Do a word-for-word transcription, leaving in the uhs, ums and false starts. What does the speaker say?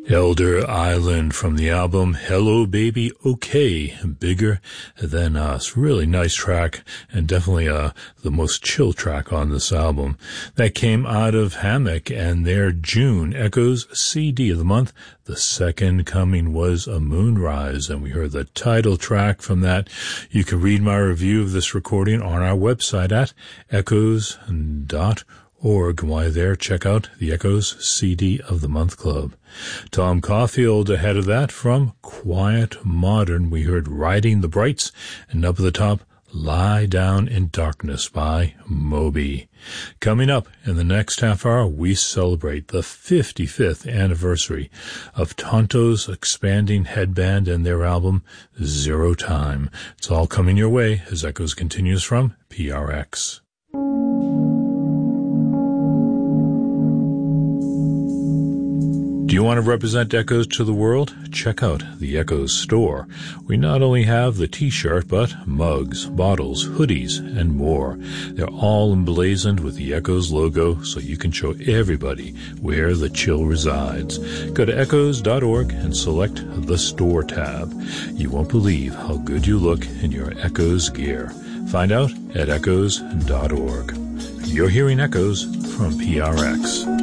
Elder Island from the album Hello Baby Okay, Bigger Than Us. Really nice track, and definitely uh, the most chill track on this album. That came out of Hammock and their June Echoes C D of the month. The Second Coming was a Moonrise, and we heard the title track from that. You can read my review of this recording on our website at echoes dot org. While there, check out the Echoes C D of the Month Club. Tom Caulfield ahead of that from Quiet Modern. We heard Riding the Brights, and up at the top, Lie Down in Darkness by Moby. Coming up in the next half hour, we celebrate the fifty-fifth anniversary of Tonto's Expanding Headband and their album Zero Time. It's all coming your way as Echoes continues from P R X. Do you want to represent Echoes to the world? Check out the Echoes store. We not only have the t-shirt, but mugs, bottles, hoodies, and more. They're all emblazoned with the Echoes logo, so you can show everybody where the chill resides. Go to echoes dot org and select the store tab. You won't believe how good you look in your Echoes gear. Find out at echoes dot org. You're hearing Echoes from P R X.